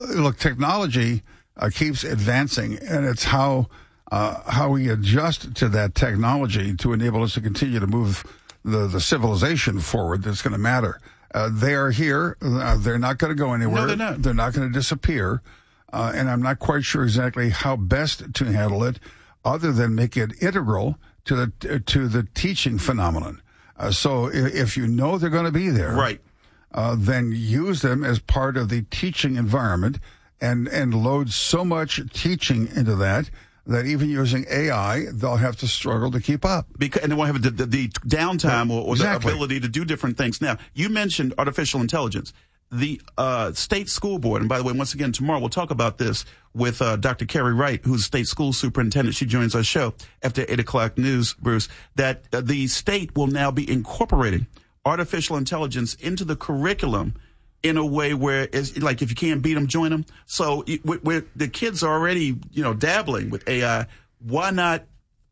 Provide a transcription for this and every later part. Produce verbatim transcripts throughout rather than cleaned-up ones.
look, technology uh, keeps advancing, and it's how uh, how we adjust to that technology to enable us to continue to move the, the civilization forward that's going to matter. Uh, they are here. Uh, they're not going to go anywhere. No, they're not. They're not going to disappear. Uh, and I'm not quite sure exactly how best to handle it, other than make it integral to the to the teaching phenomenon. Uh, so if, if you know they're going to be there, right, uh, then use them as part of the teaching environment, and and load so much teaching into that that even using A I, they'll have to struggle to keep up. Because, and they won't have the, the, the downtime or, or exactly. the ability to do different things. Now, you mentioned artificial intelligence. The uh, state school board, and by the way, once again, tomorrow we'll talk about this with uh, Doctor Carrie Wright, who's state school superintendent. She joins our show after eight o'clock news, Bruce, that uh, the state will now be incorporating artificial intelligence into the curriculum in a way where it's like, if you can't beat them, join them. So where the kids are already, you know, dabbling with A I, why not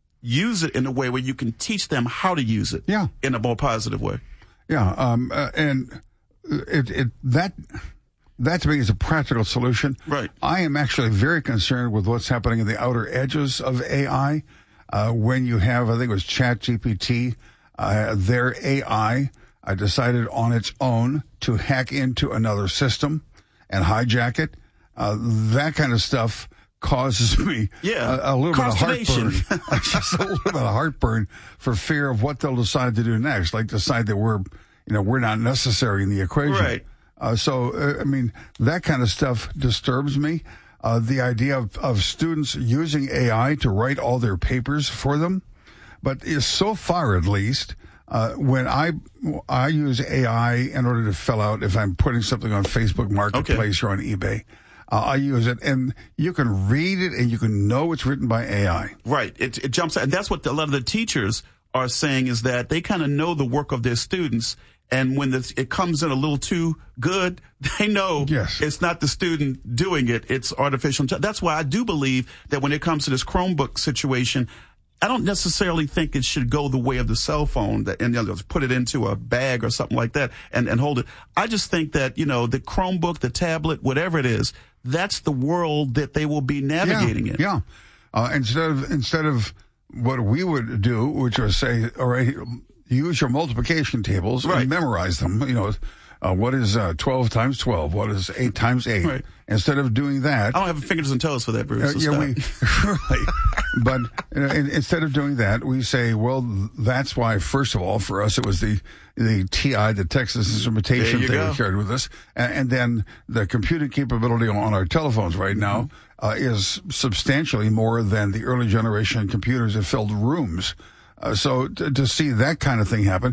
use it in a way where you can teach them how to use it yeah. in a more positive way? Yeah, um, uh, and it, it that that to me is a practical solution. Right. I am actually very concerned with what's happening in the outer edges of A I. Uh, when you have, I think it was ChatGPT, uh, their A I I decided on its own to hack into another system and hijack it. Uh, that kind of stuff causes me yeah. a, a little bit of heartburn. Just a little bit of heartburn for fear of what they'll decide to do next, like decide that we're, you know, we're not necessary in the equation. Right. Uh, so, uh, I mean, that kind of stuff disturbs me. Uh, the idea of, of students using A I to write all their papers for them. But is so far, at least, uh, when I I use A I in order to fill out if I'm putting something on Facebook Marketplace okay. or on eBay, uh, I use it, and you can read it and you can know it's written by A I. Right. It, it jumps out. And that's what a lot of the teachers are saying, is that they kind of know the work of their students. And when the, it comes in a little too good, they know yes. it's not the student doing it. It's artificial intelligence. That's why I do believe that when it comes to this Chromebook situation, I don't necessarily think it should go the way of the cell phone that, and you know, put it into a bag or something like that and, and hold it. I just think that, you know, the Chromebook, the tablet, whatever it is, that's the world that they will be navigating yeah, in. Yeah. Uh, instead of, instead of what we would do, which was say, all right, use your multiplication tables right. and memorize them. You know, uh, what is uh, twelve times twelve? What is eight times eight? Right. Instead of doing that, I don't have fingers and toes for that, Bruce. Uh, so yeah, we really. But you know, in, instead of doing that, we say, well, that's why. First of all, for us, it was the the T I, the Texas Instrumentation thing we carried with us, and, and then the computing capability on our telephones right now mm-hmm. uh, is substantially more than the early generation computers that filled rooms. Uh, so to, to see that kind of thing happen,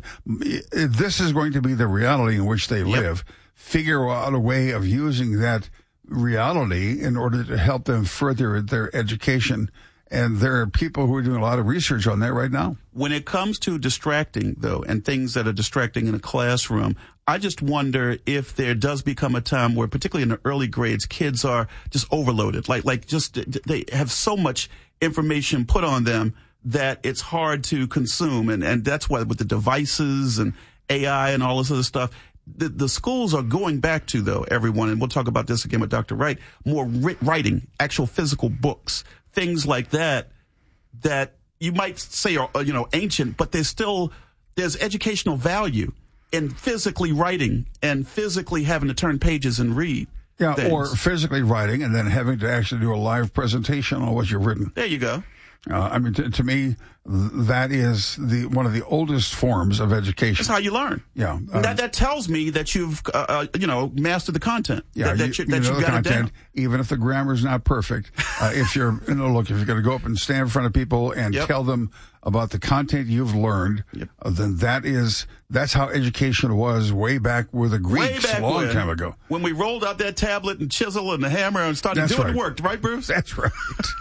this is going to be the reality in which they yep. live. Figure out a way of using that reality in order to help them further their education. And there are people who are doing a lot of research on that right now. When it comes to distracting, though, and things that are distracting in a classroom, I just wonder if there does become a time where, particularly in the early grades, kids are just overloaded. Like, like just they have so much information put on them that it's hard to consume. And, and that's why with the devices and A I and all this other stuff, the, the schools are going back to, though, everyone, and we'll talk about this again with Doctor Wright, more ri- writing, actual physical books, things like that, that you might say are, you know, ancient, but there's still, there's educational value in physically writing and physically having to turn pages and read. Yeah, things. Or physically writing and then having to actually do a live presentation on what you've written. There you go. Uh, I mean, to, to me, that is the one of the oldest forms of education. That's how you learn. Yeah, uh, that that tells me that you've uh, uh, you know mastered the content. Yeah, that, that, you, you, that you know you've the got content, it down. even if the grammar's not perfect. Uh, if you're, you know, look, if you're going to go up and stand in front of people and yep. tell them about the content you've learned, yep. uh, then that is that's how education was way back with the Greeks way back a long when, time ago. When we rolled out that tablet and chisel and the hammer and started That's doing right. the work, right, Bruce? That's right.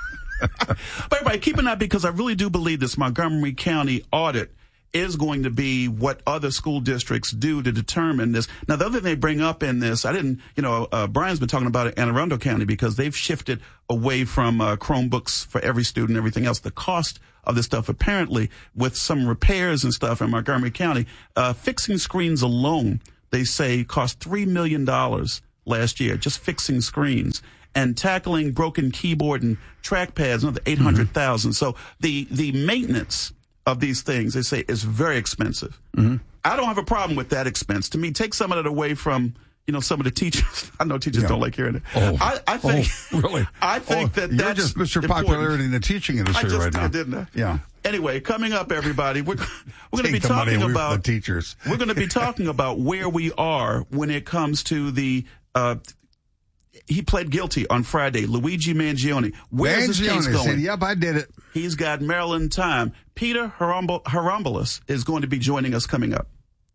But everybody, keep an eye, because I really do believe this Montgomery County audit is going to be what other school districts do to determine this. Now, the other thing they bring up in this, I didn't, you know, uh, Brian's been talking about it in Anne Arundel County, because they've shifted away from uh, Chromebooks for every student and everything else. The cost of this stuff, apparently, with some repairs and stuff in Montgomery County, uh, fixing screens alone, they say, cost three million dollars last year, just fixing screens and tackling broken keyboard and trackpads, another eight hundred thousand dollars. Mm-hmm. So the, the maintenance of these things, they say, is very expensive. Mm-hmm. I don't have a problem with that expense. To me, take some of it away from, you know, some of the teachers. I know teachers yeah. don't like hearing it. Oh, I, I think, oh, really? I think oh, that you're that's just Mister important. Popularity in the teaching industry I just right did, now. didn't I? Yeah. Anyway, coming up, everybody, we're, we're going to be the talking money about the teachers. We're going to be talking about where we are when it comes to the. Uh, he pled guilty on Friday. Luigi Mangione. Where's this case going? Said, yep, I did it. He's got Maryland time. Peter Haramboulos is going to be joining us coming up.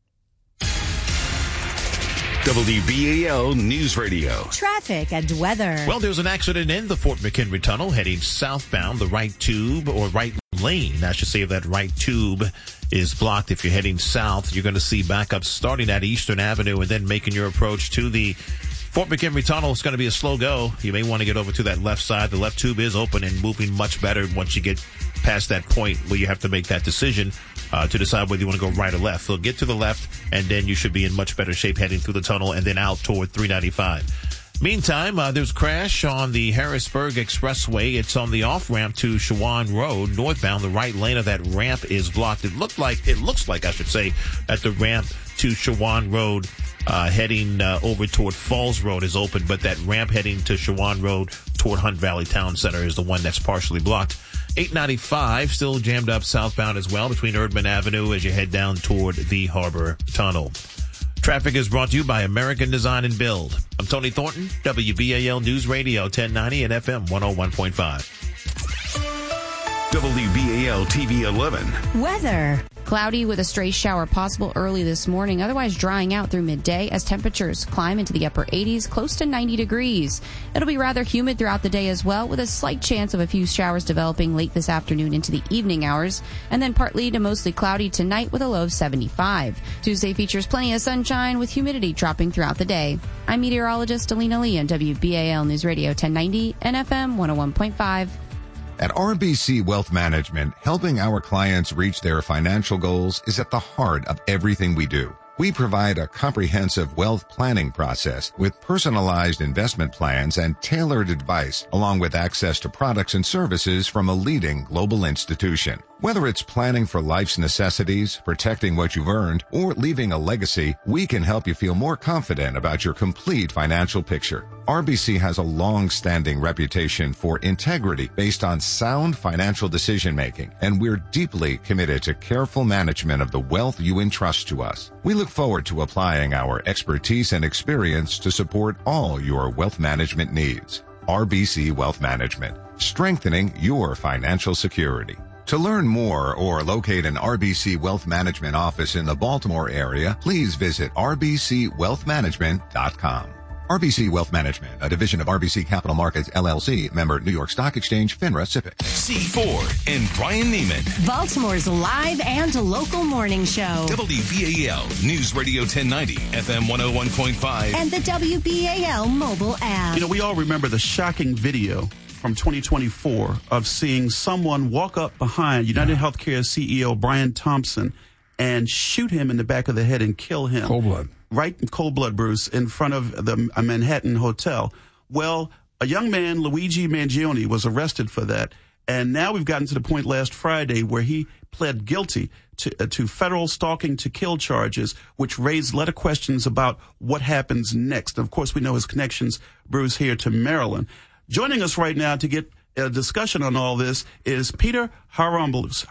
W B A L News Radio. Traffic and weather. Well, there's an accident in the Fort McHenry Tunnel heading southbound. The right tube, or right lane, I should say, of that right tube is blocked. If you're heading south, you're going to see backups starting at Eastern Avenue and then making your approach to the Fort McHenry Tunnel. It's going to be a slow go. You may want to get over to that left side. The left tube is open and moving much better once you get past that point where you have to make that decision uh, to decide whether you want to go right or left. So get to the left, and then you should be in much better shape heading through the tunnel and then out toward three ninety-five. Meantime, uh, there's a crash on the Harrisburg Expressway. It's on the off-ramp to Shawan Road, northbound. The right lane of that ramp is blocked. It looked like, it looks like, I should say, that the ramp to Shawan Road Uh, heading uh, over toward Falls Road is open, but that ramp heading to Shawan Road toward Hunt Valley Town Center is the one that's partially blocked. eight ninety-five still jammed up southbound as well between Erdman Avenue as you head down toward the Harbor Tunnel. Traffic is brought to you by American Design and Build. I'm Tony Thornton, W B A L News Radio ten ninety and F M one oh one point five. W B A L T V eleven. Weather. Cloudy with a stray shower possible early this morning, otherwise drying out through midday as temperatures climb into the upper eighties, close to ninety degrees. It'll be rather humid throughout the day as well, with a slight chance of a few showers developing late this afternoon into the evening hours, and then partly to mostly cloudy tonight with a low of seventy-five. Tuesday features plenty of sunshine with humidity dropping throughout the day. I'm meteorologist Alina Lee on W B A L News Radio ten ninety and F M one oh one point five. At R B C Wealth Management, helping our clients reach their financial goals is at the heart of everything we do. We provide a comprehensive wealth planning process with personalized investment plans and tailored advice, along with access to products and services from a leading global institution. Whether it's planning for life's necessities, protecting what you've earned, or leaving a legacy, we can help you feel more confident about your complete financial picture. R B C has a long-standing reputation for integrity based on sound financial decision-making, and we're deeply committed to careful management of the wealth you entrust to us. We look forward to applying our expertise and experience to support all your wealth management needs. R B C Wealth Management, strengthening your financial security. To learn more or locate an R B C Wealth Management office in the Baltimore area, please visit r b c wealth management dot com. R B C Wealth Management, a division of R B C Capital Markets, L L C, member New York Stock Exchange, FINRA, S I P C. C four and Brian Neiman. Baltimore's live and local morning show. W B A L News Radio ten ninety, F M one oh one point five. And the W B A L mobile app. You know, we all remember the shocking video from twenty twenty-four of seeing someone walk up behind United Healthcare C E O Brian Thompson and shoot him in the back of the head and kill him. Cold blood. Right in cold blood, Bruce, in front of the a Manhattan hotel. Well, a young man, Luigi Mangione, was arrested for that. And now we've gotten to the point last Friday where he pled guilty to, uh, to federal stalking to kill charges, which raised a lot of questions about what happens next. And of course, we know his connections, Bruce, here to Maryland. Joining us right now to get a discussion on all this is Peter Haramboulos.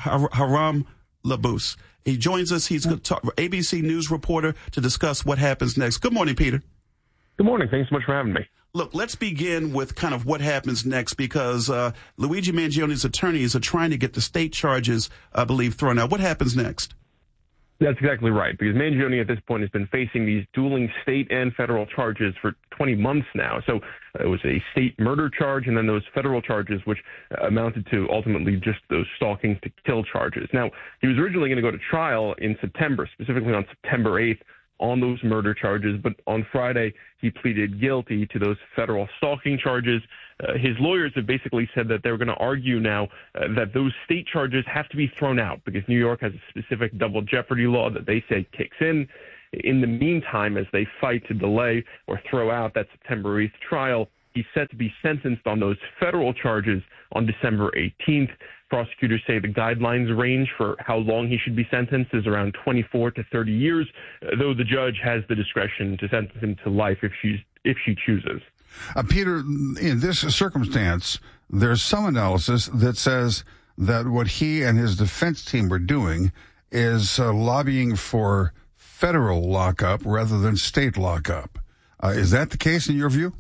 Haramboulos. He joins us. He's a A B C News reporter to discuss what happens next. Good morning, Peter. Good morning. Thanks so much for having me. Look, let's begin with kind of what happens next because uh, Luigi Mangione's attorneys are trying to get the state charges, I believe, thrown out. What happens next? That's exactly right, because Mangione at this point has been facing these dueling state and federal charges for twenty months now. So uh, it was a state murder charge and then those federal charges, which uh, amounted to ultimately just those stalking to kill charges. Now, he was originally going to go to trial in September, specifically on September eighth, on those murder charges, but on Friday he pleaded guilty to those federal stalking charges. Uh, his lawyers have basically said that they're going to argue now uh, that those state charges have to be thrown out because New York has a specific double jeopardy law that they say kicks in, In the meantime, as they fight to delay or throw out that September eighth trial, he's set to be sentenced on those federal charges on December eighteenth. Prosecutors say the guidelines range for how long he should be sentenced is around twenty-four to thirty years, though the judge has the discretion to sentence him to life if she, if she chooses. Uh, Peter, in this circumstance, there's some analysis that says that what he and his defense team were doing is uh, lobbying for federal lockup rather than state lockup. Uh, is that the case in your view?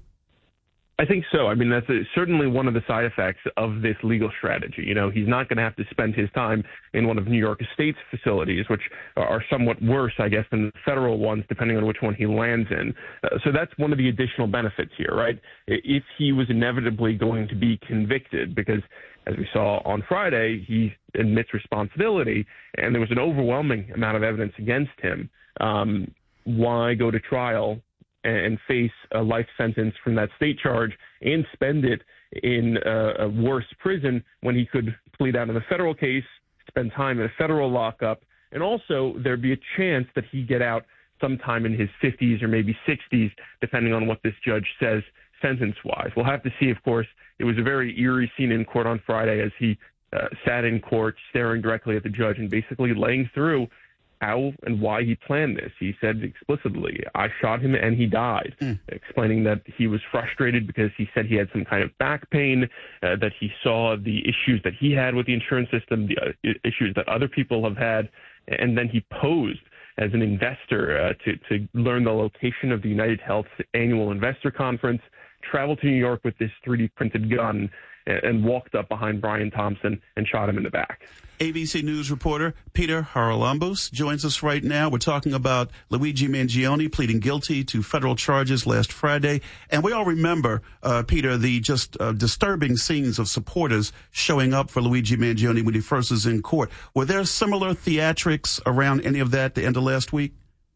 I think so. I mean, that's a, certainly one of the side effects of this legal strategy. You know, he's not going to have to spend his time in one of New York State's facilities, which are somewhat worse, I guess, than the federal ones, depending on which one he lands in. Uh, so that's one of the additional benefits here, right? If he was inevitably going to be convicted, because as we saw on Friday, he admits responsibility, and there was an overwhelming amount of evidence against him. Um, why go to trial and face a life sentence from that state charge and spend it in a, a worse prison when he could plead out in the federal case, spend time in a federal lockup, and also there'd be a chance that he get out sometime in his fifties or maybe sixties, depending on what this judge says sentence-wise. We'll have to see, of course. It was a very eerie scene in court on Friday as he uh, sat in court staring directly at the judge and basically laying through how and why he planned this. He said explicitly, I shot him and he died, mm. explaining that he was frustrated because he said he had some kind of back pain, uh, that he saw the issues that he had with the insurance system, the uh, issues that other people have had, and then he posed as an investor uh, to, to learn the location of the United Health's annual investor conference, traveled to New York with this three D printed gun, and, and walked up behind Brian Thompson and shot him in the back. A B C News reporter Peter Haralambos joins us right now. We're talking about Luigi Mangione pleading guilty to federal charges last Friday. And we all remember, uh, Peter, the just uh, disturbing scenes of supporters showing up for Luigi Mangione when he first was in court. Were there similar theatrics around any of that at the end of last week?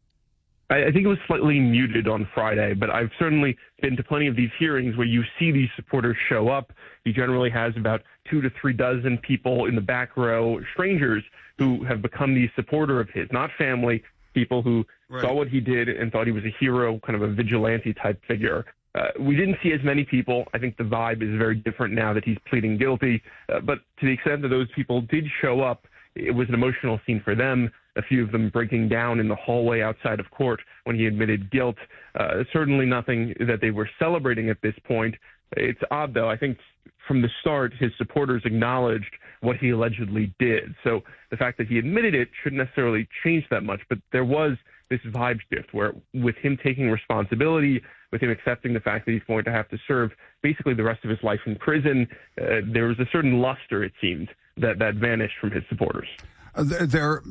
I think it was slightly muted on Friday, but I've certainly been to plenty of these hearings where you see these supporters show up. He generally has about two to three dozen people in the back row, strangers who have become the supporter of his, not family, people who right. saw what he did and thought he was a hero, kind of a vigilante type figure. Uh, we didn't see as many people. I think the vibe is very different now that he's pleading guilty. Uh, but to the extent that those people did show up, it was an emotional scene for them. A few of them breaking down in the hallway outside of court when he admitted guilt. Uh, certainly nothing that they were celebrating at this point. It's odd, though. I think from the start, his supporters acknowledged what he allegedly did. So the fact that he admitted it shouldn't necessarily change that much. But there was this vibe shift where with him taking responsibility, with him accepting the fact that he's going to have to serve basically the rest of his life in prison, uh, there was a certain luster, it seemed, that, that vanished from his supporters. Uh, there,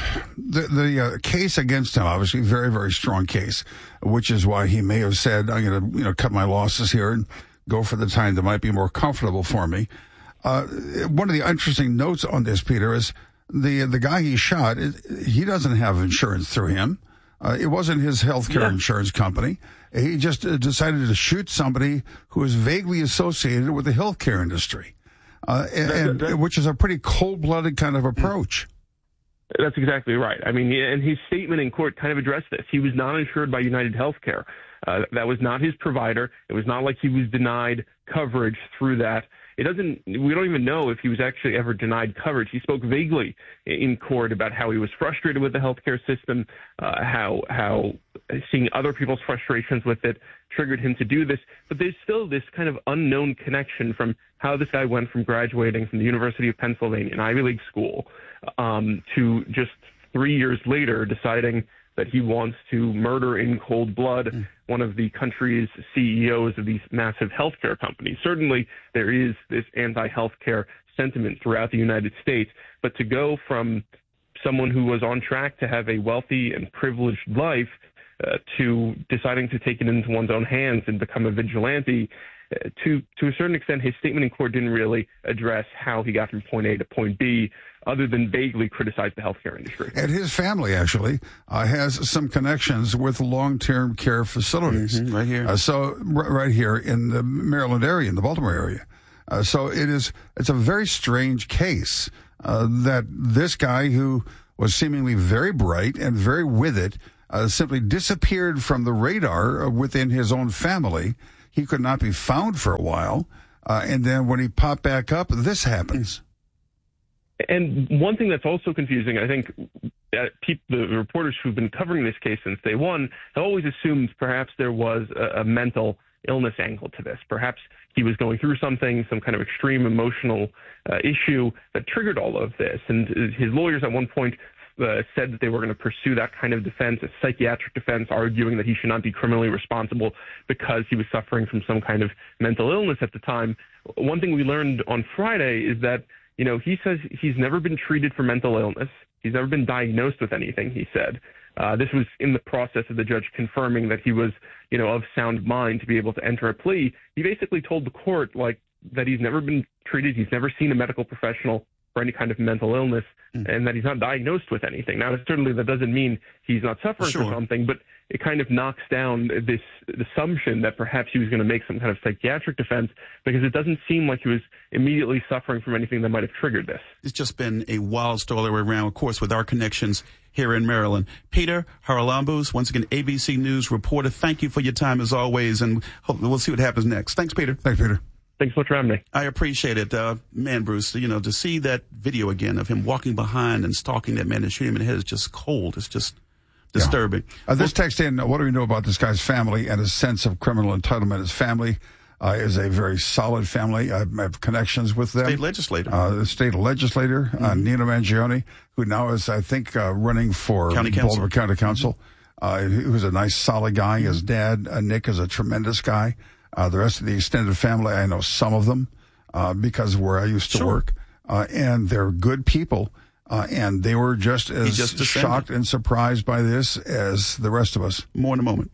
the, the uh, case against him, obviously, very, very strong case, which is why he may have said, I'm going to, you know, cut my losses here and go for the time that might be more comfortable for me. Uh, one of the interesting notes on this, Peter, is the the guy he shot, it, he doesn't have insurance through him. Uh, it wasn't his health care yeah. insurance company. He just uh, decided to shoot somebody who is vaguely associated with the healthcare industry. Uh, and, that, that, which is a pretty cold-blooded kind of approach. That's exactly right. I mean, and his statement in court kind of addressed this. He was not insured by United Healthcare. Uh, that was not his provider. It was not like he was denied coverage through that. It doesn't. We don't even know if he was actually ever denied coverage. He spoke vaguely in court about how he was frustrated with the healthcare system, uh, how how seeing other people's frustrations with it triggered him to do this. But there's still this kind of unknown connection from how this guy went from graduating from the University of Pennsylvania, an Ivy League school, um, to just three years later deciding that he wants to murder in cold blood mm. one of the country's C E Os of these massive healthcare companies. Certainly, there is this anti-healthcare sentiment throughout the United States, but to go from someone who was on track to have a wealthy and privileged life uh, to deciding to take it into one's own hands and become a vigilante, uh, to to a certain extent, his statement in court didn't really address how he got from point A to point B, other than vaguely criticize the healthcare industry. And his family, actually, uh, has some connections with long-term care facilities. Mm-hmm, right here. Uh, so, r- right here in the Maryland area, in the Baltimore area. Uh, so it is, it's a very strange case uh, that this guy who was seemingly very bright and very with it uh, simply disappeared from the radar within his own family. He could not be found for a while. Uh, and then when he popped back up, this happens. And one thing that's also confusing, I think, uh, pe- the reporters who've been covering this case since day one have always assumed perhaps there was a, a mental illness angle to this. Perhaps he was going through something, some kind of extreme emotional uh, issue that triggered all of this. And his lawyers at one point uh, said that they were going to pursue that kind of defense, a psychiatric defense, arguing that he should not be criminally responsible because he was suffering from some kind of mental illness at the time. One thing we learned on Friday is that, you know, he says he's never been treated for mental illness. He's never been diagnosed with anything, he said. Uh, this was in the process of the judge confirming that he was, you know, of sound mind to be able to enter a plea. He basically told the court, like, that he's never been treated, he's never seen a medical professional for any kind of mental illness, mm. and that he's not diagnosed with anything. Now, certainly that doesn't mean he's not suffering sure. from something, but it kind of knocks down this assumption that perhaps he was going to make some kind of psychiatric defense, because it doesn't seem like he was immediately suffering from anything that might have triggered this. It's just been a wild story around, of course, with our connections here in Maryland. Peter Haralambous, once again, A B C News reporter, thank you for your time as always, and hope, we'll see what happens next. Thanks, Peter. Thanks, Peter. Thanks so much for having me. I appreciate it. Uh, man, Bruce, you know, to see that video again of him walking behind and stalking that man and shooting him in the head is just cold. It's just disturbing. Yeah. Uh, this text in, what do we know about this guy's family and his sense of criminal entitlement? His family uh, is a very solid family. I have connections with them. State legislator. Uh, the state legislator, mm-hmm. uh, Nina Mangione, who now is, I think, uh, running for County Baltimore County Council. Mm-hmm. Uh, he was a nice, solid guy. His dad, uh, Nick, is a tremendous guy. Uh, the rest of the extended family, I know some of them uh, because of where I used to sure. work. Uh, and they're good people. Uh, and they were just as just shocked and surprised by this as the rest of us. More in a moment.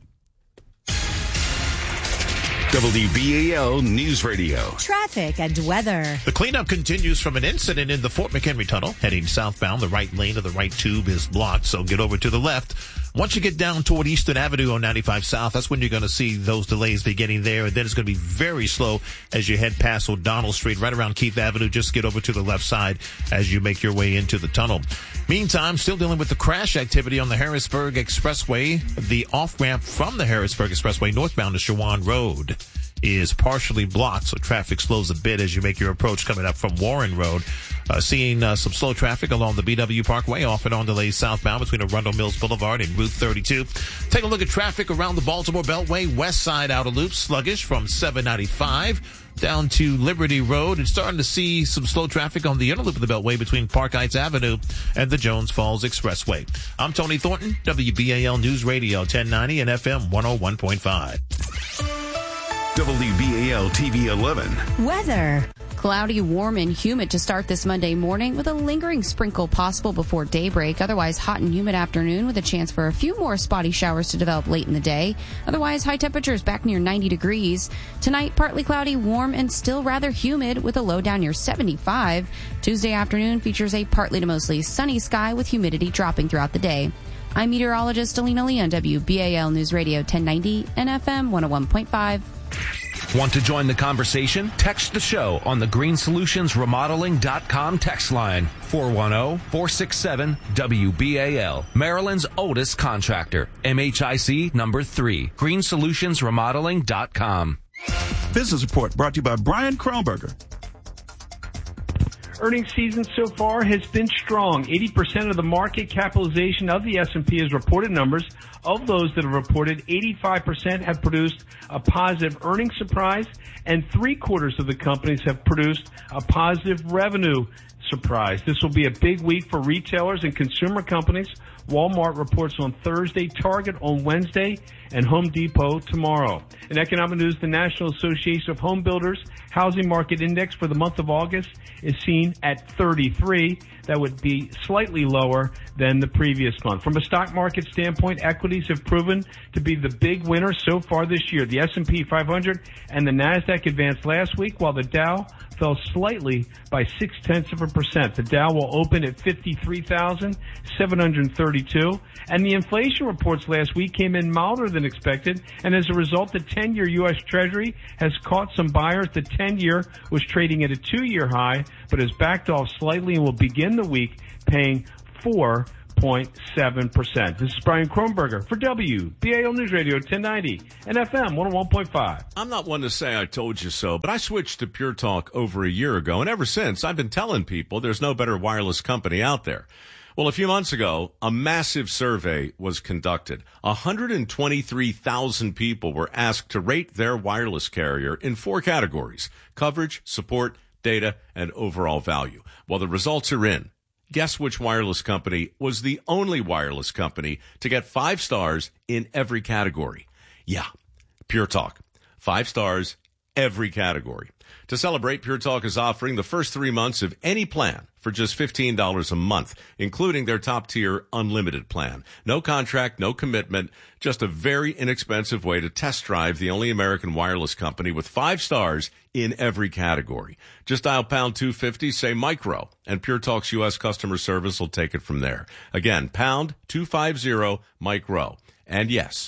W B A L News Radio. Traffic and weather. The cleanup continues from an incident in the Fort McHenry Tunnel. Heading southbound, the right lane of the right tube is blocked, so get over to the left. Once you get down toward Eastern Avenue on ninety-five South, that's when you're going to see those delays beginning there. And then it's going to be very slow as you head past O'Donnell Street, right around Keith Avenue. Just get over to the left side as you make your way into the tunnel. Meantime, still dealing with the crash activity on the Harrisburg Expressway. The off-ramp from the Harrisburg Expressway northbound to Shawan Road is partially blocked, so traffic slows a bit as you make your approach coming up from Warren Road. Uh, seeing uh, some slow traffic along the B W Parkway, off and on delays southbound between Arundel Mills Boulevard and Route thirty-two. Take a look at traffic around the Baltimore Beltway, west side outer loop, sluggish from seven ninety-five down to Liberty Road. And starting to see some slow traffic on the inner loop of the Beltway between Park Heights Avenue and the Jones Falls Expressway. I'm Tony Thornton, W B A L News Radio ten ninety and F M one oh one point five. W B A L T V eleven. Weather. Cloudy, warm, and humid to start this Monday morning with a lingering sprinkle possible before daybreak. Otherwise, hot and humid afternoon with a chance for a few more spotty showers to develop late in the day. Otherwise, high temperatures back near ninety degrees. Tonight, partly cloudy, warm, and still rather humid with a low down near seventy-five. Tuesday afternoon features a partly to mostly sunny sky with humidity dropping throughout the day. I'm meteorologist Alina Lee on W B A L News Radio ten ninety and F M one oh one point five. Want to join the conversation? Text the show on the green solutions remodeling dot com text line four one zero, four six seven, W B A L. Maryland's oldest contractor. M H I C number three. green solutions remodeling dot com. Business Report brought to you by Brian Kronberger. Earnings season so far has been strong. eighty percent of the market capitalization of the S and P has reported numbers. Of those that have reported, eighty-five percent have produced a positive earnings surprise, and three quarters of the companies have produced a positive revenue surprise. This will be a big week for retailers and consumer companies. Walmart reports on Thursday, Target on Wednesday, and Home Depot tomorrow. In economic news, the National Association of Home Builders Housing Market Index for the month of August is seen at thirty-three. That would be slightly lower than the previous month. From a stock market standpoint, equities have proven to be the big winner so far this year. The S and P five hundred and the NASDAQ advanced last week, while the Dow fell slightly by six-tenths of a percent. The Dow will open at fifty-three thousand seven hundred thirty-two, and the inflation reports last week came in milder than expected, and as a result, the ten-year U S Treasury has caught some buyers. The ten-year was trading at a two-year high, but has backed off slightly and will begin the week paying four point point seven percent. This is Brian Kronberger for W B A L News Radio ten ninety and F M one oh one point five. I'm not one to say I told you so, but I switched to Pure Talk over a year ago, and ever since, I've been telling people there's no better wireless company out there. Well, a few months ago, a massive survey was conducted. one hundred twenty-three thousand people were asked to rate their wireless carrier in four categories: coverage, support, data, and overall value. Well, the results are in. Guess which wireless company was the only wireless company to get five stars in every category? Yeah, Pure Talk. Five stars, every category. To celebrate, Pure Talk is offering the first three months of any plan for just fifteen dollars a month, including their top-tier unlimited plan. No contract, no commitment, just a very inexpensive way to test drive the only American wireless company with five stars in every category. Just dial pound two fifty, say micro, and Pure Talk's U S customer service will take it from there. Again, pound two fifty, micro. And yes,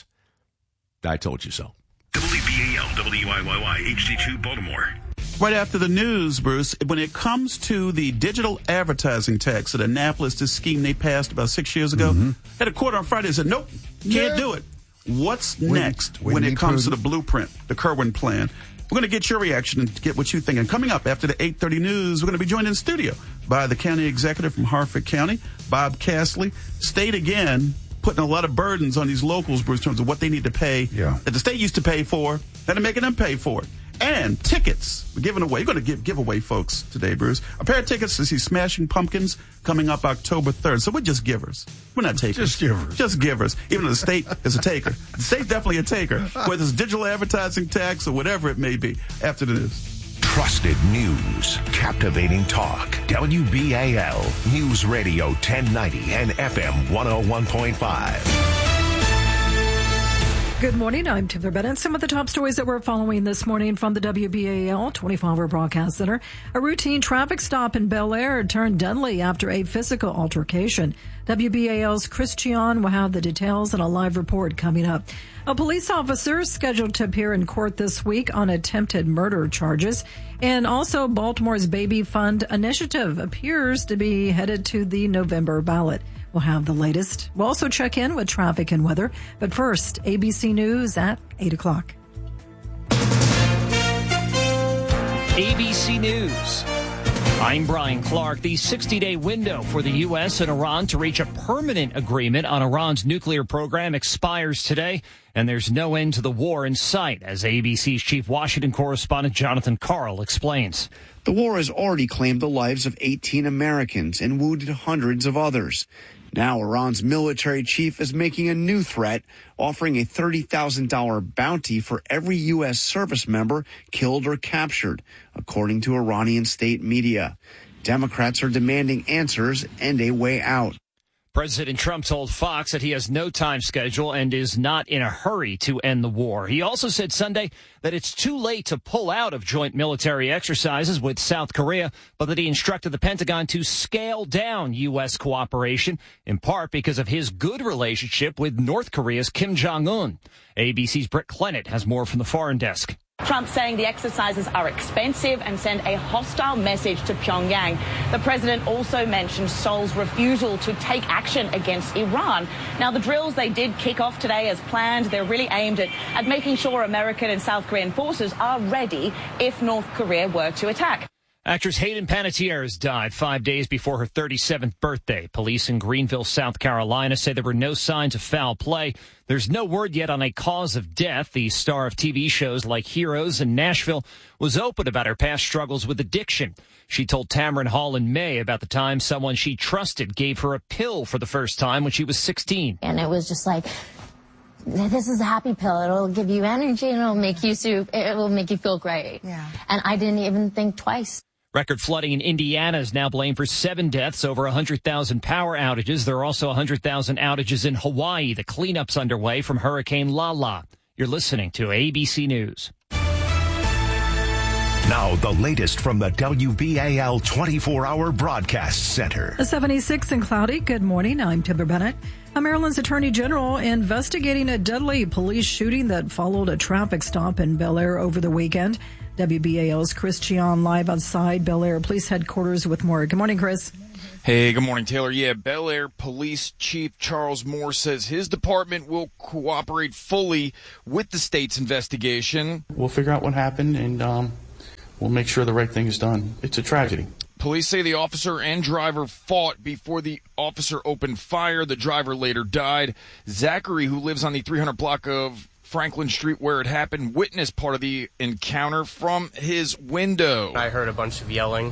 I told you so. W B A L, W I Y Y, H D two, Baltimore. Right after the news, Bruce, when it comes to the digital advertising tax at Annapolis, this scheme they passed about six years ago, mm-hmm. had a court on Friday said, nope, can't yeah. do it. What's when, next when, when it comes to the blueprint, the Kerwin plan? We're going to get your reaction and get what you think. And coming up after the eight thirty news, we're going to be joined in studio by the county executive from Harford County, Bob Castley. State again putting a lot of burdens on these locals, Bruce, in terms of what they need to pay yeah. that the state used to pay for, that are making them pay for it. And tickets. We're giving away. We're going to give give away, folks, today, Bruce. A pair of tickets to see Smashing Pumpkins coming up October third. So we're just givers. We're not takers. Just givers. Just givers. Even though the state is a taker. The state's definitely a taker, whether it's digital advertising tax or whatever it may be. After the news. Trusted news. Captivating talk. W B A L. News Radio ten ninety and F M one oh one point five. Good morning. I'm Taylor Bennett. Some of the top stories that we're following this morning from the W B A L twenty-four hour broadcast center. A routine traffic stop in Bel Air turned deadly after a physical altercation. W B A L's Christian will have the details in a live report coming up. A police officer scheduled to appear in court this week on attempted murder charges. And also Baltimore's Baby Fund initiative appears to be headed to the November ballot. We'll have the latest. We'll also check in with traffic and weather. But first, A B C News at eight o'clock. A B C News. I'm Brian Clark. The sixty-day window for the U S and Iran to reach a permanent agreement on Iran's nuclear program expires today, and there's no end to the war in sight, as A B C's chief Washington correspondent Jonathan Karl explains. The war has already claimed the lives of eighteen Americans and wounded hundreds of others. Now Iran's military chief is making a new threat, offering a thirty thousand dollars bounty for every U S service member killed or captured, according to Iranian state media. Democrats are demanding answers and a way out. President Trump told Fox that he has no time schedule and is not in a hurry to end the war. He also said Sunday that it's too late to pull out of joint military exercises with South Korea, but that he instructed the Pentagon to scale down U S cooperation, in part because of his good relationship with North Korea's Kim Jong-un. A B C's Britt Clennett has more from the foreign desk. Trump saying the exercises are expensive and send a hostile message to Pyongyang. The president also mentioned Seoul's refusal to take action against Iran. Now, the drills, they did kick off today as planned. They're really aimed at, at making sure American and South Korean forces are ready if North Korea were to attack. Actress Hayden Panettiere has died five days before her thirty-seventh birthday. Police in Greenville, South Carolina say there were no signs of foul play. There's no word yet on a cause of death. The star of T V shows like Heroes and Nashville was open about her past struggles with addiction. She told Tamron Hall in May about the time someone she trusted gave her a pill for the first time when she was sixteen. And it was just like, this is a happy pill. It'll give you energy and it'll make you, it will make you feel great. Yeah. And I didn't even think twice. Record flooding in Indiana is now blamed for seven deaths, over one hundred thousand power outages. There are also one hundred thousand outages in Hawaii. The cleanup's underway from Hurricane Lala. You're listening to A B C News. Now, the latest from the W B A L twenty-four hour broadcast center. A seventy-six and cloudy. Good morning. I'm Timber Bennett. A Maryland's Attorney General investigating a deadly police shooting that followed a traffic stop in Bel Air over the weekend. W B A L's Chris Chion live outside Bel Air Police Headquarters with more. Good morning, Chris. Hey, good morning, Taylor. Yeah, Bel Air Police Chief Charles Moore says his department will cooperate fully with the state's investigation. We'll figure out what happened, and um, we'll make sure the right thing is done. It's a tragedy. Police say the officer and driver fought before the officer opened fire. The driver later died. Zachary, who lives on the three hundred block of Franklin Street where it happened, witnessed part of the encounter from his window. I heard a bunch of yelling,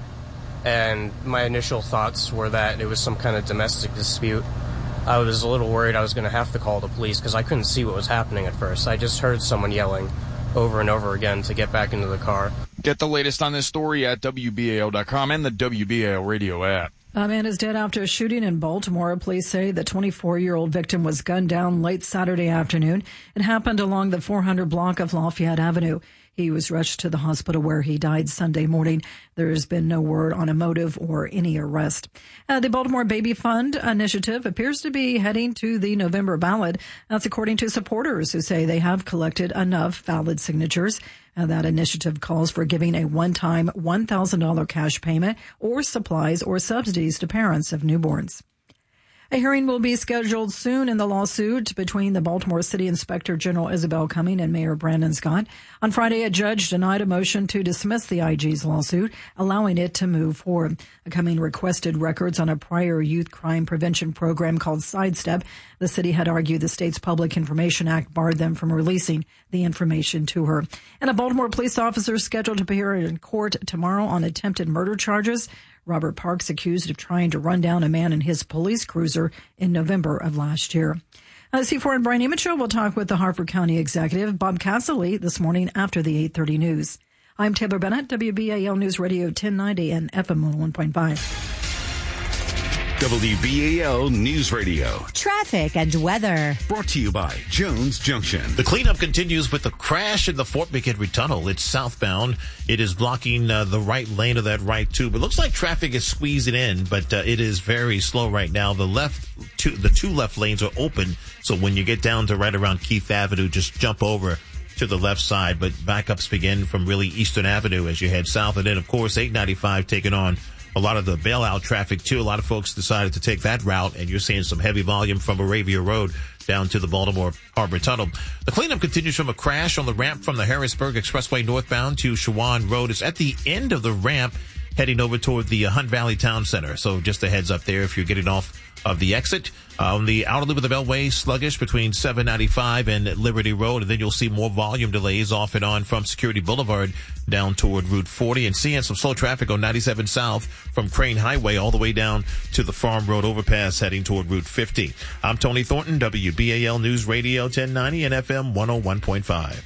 and my initial thoughts were that it was some kind of domestic dispute. I was a little worried I was going to have to call the police because I couldn't see what was happening at first. I just heard someone yelling over and over again to get back into the car. Get the latest on this story at W B A L dot com and the W B A L radio app. A man is dead after a shooting in Baltimore. Police say the twenty-four-year-old victim was gunned down late Saturday afternoon. It happened along the four hundred block of Lafayette Avenue. He was rushed to the hospital where he died Sunday morning. There has been no word on a motive or any arrest. Uh, the Baltimore Baby Fund initiative appears to be heading to the November ballot. That's according to supporters who say they have collected enough valid signatures. Uh, that initiative calls for giving a one-time one thousand dollars cash payment or supplies or subsidies to parents of newborns. A hearing will be scheduled soon in the lawsuit between the Baltimore City Inspector General Isabel Cumming and Mayor Brandon Scott. On Friday, a judge denied a motion to dismiss the I G's lawsuit, allowing it to move forward. Cumming requested records on a prior youth crime prevention program called Sidestep. The city had argued the state's Public Information Act barred them from releasing the information to her. And a Baltimore police officer is scheduled to appear in court tomorrow on attempted murder charges. Robert Parks accused of trying to run down a man in his police cruiser in November of last year. Uh, C four and Brian Emicho will talk with the Harford County Executive, Bob Casserly, this morning after the eight thirty news. I'm Taylor Bennett, W B A L News Radio ten ninety and F M one oh one point five. W B A L News Radio. Traffic and weather. Brought to you by Jones Junction. The cleanup continues with the crash in the Fort McHenry Tunnel. It's southbound. It is blocking uh, the right lane of that right tube. It looks like traffic is squeezing in, but uh, it is very slow right now. The left, two, the two left lanes are open, so when you get down to right around Keith Avenue, just jump over to the left side. But backups begin from really Eastern Avenue as you head south, and then of course eight ninety-five taking on a lot of the bailout traffic, too. A lot of folks decided to take that route, and you're seeing some heavy volume from Moravia Road down to the Baltimore Harbor Tunnel. The cleanup continues from a crash on the ramp from the Harrisburg Expressway northbound to Shawan Road. It's at the end of the ramp heading over toward the Hunt Valley Town Center. So just a heads up there if you're getting off of the exit. Uh, on the outer loop of the Beltway, sluggish between seven ninety-five and Liberty Road, and then you'll see more volume delays off and on from Security Boulevard down toward Route forty, and seeing some slow traffic on ninety-seven South from Crane Highway all the way down to the Farm Road overpass heading toward Route fifty. I'm Tony Thornton, W B A L News Radio ten ninety and F M one oh one point five.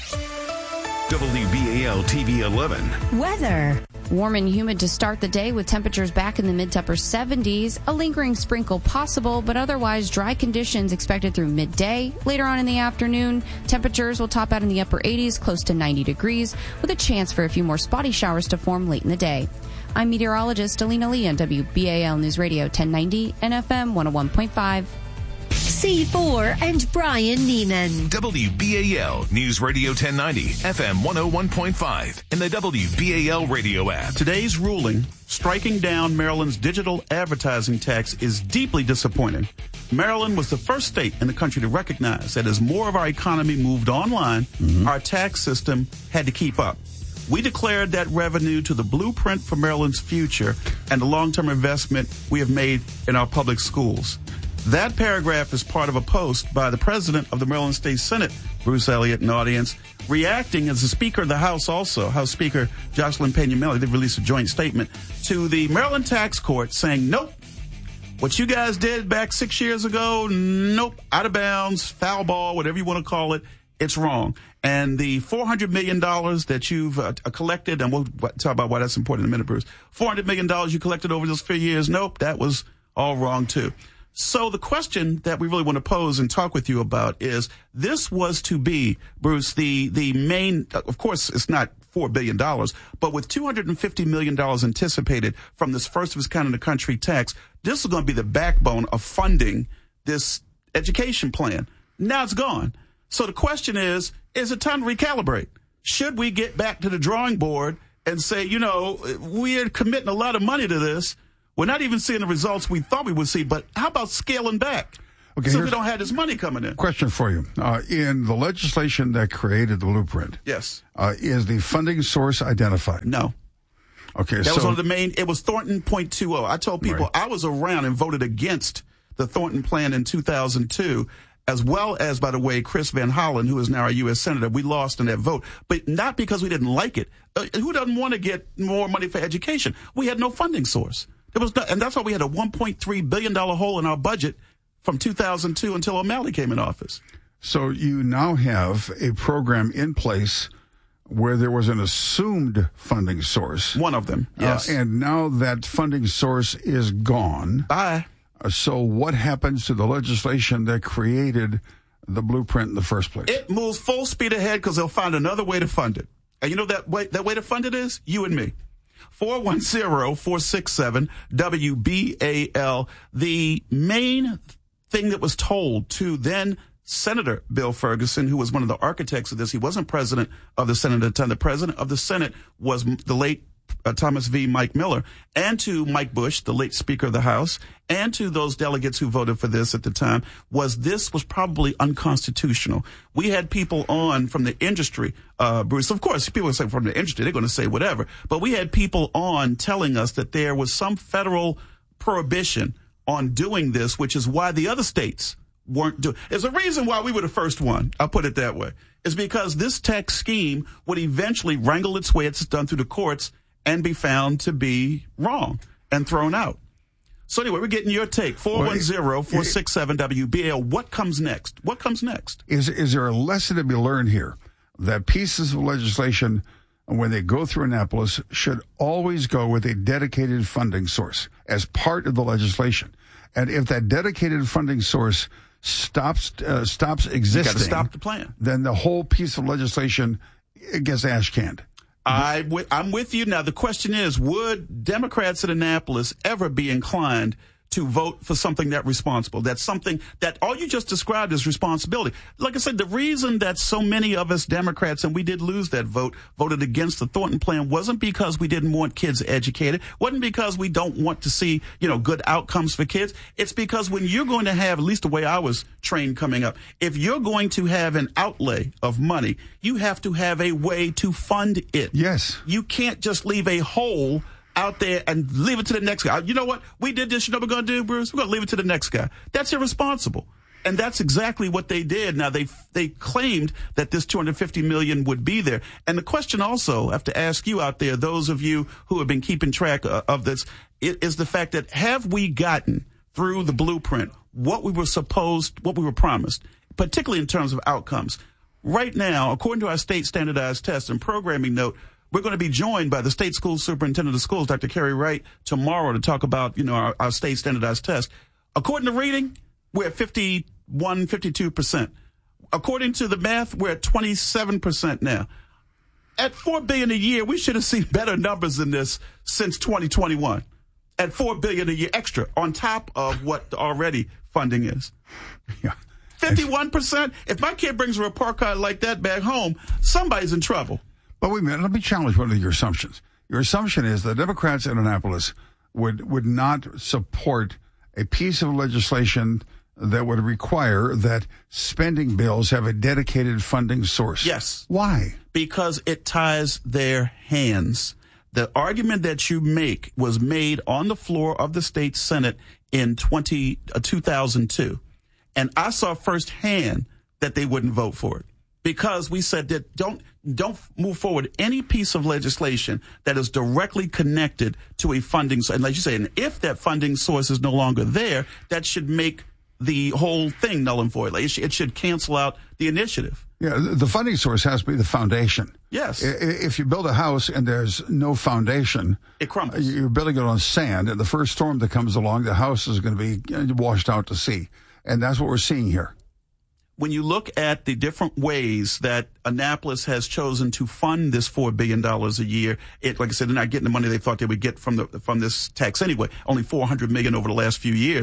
W B A L T V eleven. Weather. Warm and humid to start the day with temperatures back in the mid to upper seventies. A lingering sprinkle possible, but otherwise dry conditions expected through midday. Later on in the afternoon, temperatures will top out in the upper eighties, close to ninety degrees, with a chance for a few more spotty showers to form late in the day. I'm meteorologist Alina Lee on W B A L News Radio ten ninety and F M one oh one point five. C four and Brian Neiman. W B A L News Radio ten ninety, F M one oh one point five, and the W B A L radio app. Today's ruling, striking down Maryland's digital advertising tax, is deeply disappointing. Maryland was the first state in the country to recognize that as more of our economy moved online, mm-hmm. our tax system had to keep up. We declared that revenue to the blueprint for Maryland's future and the long-term investment we have made in our public schools. That paragraph is part of a post by the president of the Maryland State Senate, Bruce Elliott, in the audience, reacting as the Speaker of the House also, House Speaker Jocelyn Pena-Miller. They released a joint statement to the Maryland Tax Court saying, nope, what you guys did back six years ago, nope, out of bounds, foul ball, whatever you want to call it, it's wrong. And the four hundred million dollars that you've uh, collected, and we'll talk about why that's important in a minute, Bruce, four hundred million dollars you collected over those few years, nope, that was all wrong too. So the question that we really want to pose and talk with you about is, this was to be, Bruce, the, the main, of course, it's not four billion dollars, but with two hundred fifty million dollars anticipated from this first of its kind in the country tax, this is going to be the backbone of funding this education plan. Now it's gone. So the question is, is it time to recalibrate? should we get back to the drawing board and say, you know, we're committing a lot of money to this. We're not even seeing the results we thought we would see, but how about scaling back? Okay, so we don't have this money coming in. Question for you. Uh, in the legislation that created the blueprint, yes, uh, is the funding source identified? No. Okay, that so was one of the main. It was Thornton point two oh. I told people right. I was around and voted against the Thornton plan in two thousand two, as well as, by the way, Chris Van Hollen, who is now a U S Senator. We lost in that vote, but not because we didn't like it. Uh, who doesn't want to get more money for education? We had no funding source. There was, no, and that's why we had a one point three billion dollars hole in our budget from two thousand two until O'Malley came in office. So you now have a program in place where there was an assumed funding source. One of them, yes. Uh, and now that funding source is gone. Bye. Uh, so what happens to the legislation that created the blueprint in the first place? It moves full speed ahead because they'll find another way to fund it. And you know that way, that way to fund it is? You and me. four one zero, four six seven, W B A L. The main thing that was told to then Senator Bill Ferguson, who was one of the architects of this, he wasn't president of the Senate at the time. The president of the Senate was the late uh, Thomas V. Mike Miller, and to Mike Bush, the late Speaker of the House, and to those delegates who voted for this at the time, was this was probably unconstitutional. We had people on from the industry, uh, Bruce. Of course, people say from the industry, they're going to say whatever. But we had people on telling us that there was some federal prohibition on doing this, which is why the other states weren't doing. There's a reason why we were the first one. I'll put it that way. It's because this tax scheme would eventually wrangle its way. It's done through the courts and be found to be wrong and thrown out. So anyway, we're getting your take. four one zero, four six seven, W B A L. What comes next? What comes next? Is, is there a lesson to be learned here that pieces of legislation, when they go through Annapolis, should always go with a dedicated funding source as part of the legislation? And if that dedicated funding source stops uh, stops existing, you got to stop the plan. Then the whole piece of legislation gets ash canned. I w- I'm with you. Now, the question is, would Democrats in Annapolis ever be inclined to vote for something that responsible? That's something that all you just described is responsibility. Like I said, the reason that so many of us Democrats, and we did lose that vote, voted against the Thornton plan wasn't because we didn't want kids educated, wasn't because we don't want to see, you know, good outcomes for kids. It's because when you're going to have, at least the way I was trained coming up, if you're going to have an outlay of money, you have to have a way to fund it. Yes. You can't just leave a hole out there and leave it to the next guy. You know what? We did this. You know what we're going to do, Bruce? We're going to leave it to the next guy. That's irresponsible. And that's exactly what they did. Now, they they claimed that this two hundred fifty million dollars would be there. And the question also, I have to ask you out there, those of you who have been keeping track of, of this, is the fact that have we gotten through the blueprint what we were supposed, what we were promised, particularly in terms of outcomes? Right now, according to our state standardized test and programming note, we're going to be joined by the state school superintendent of schools, Doctor Kerry Wright, tomorrow to talk about, you know, our, our state standardized test. According to reading, we're at fifty-one, fifty-two percent. According to the math, we're at twenty-seven percent now. At four billion dollars a year, we should have seen better numbers than this since twenty twenty-one. At four billion dollars a year extra on top of what already funding is. Yeah. fifty-one percent? If my kid brings a report card like that back home, somebody's in trouble. But wait a minute, let me challenge one of your assumptions. Your assumption is that Democrats in Annapolis would, would not support a piece of legislation that would require that spending bills have a dedicated funding source. Yes. Why? Because it ties their hands. The argument that you make was made on the floor of the state Senate in twenty, uh, two thousand two. And I saw firsthand that they wouldn't vote for it. Because we said that don't don't move forward any piece of legislation that is directly connected to a funding source. And like you say, and if that funding source is no longer there, that should make the whole thing null and void. Like it, sh- it should cancel out the initiative. Yeah, the funding source has to be the foundation. Yes. If you build a house and there's no foundation, it crumbles. You're building it on sand, and the first storm that comes along, the house is going to be washed out to sea. And that's what we're seeing here. When you look at the different ways that Annapolis has chosen to fund this four billion dollars a year, it, like I said, they're not getting the money they thought they would get from the from this tax anyway, only four hundred million dollars over the last few years.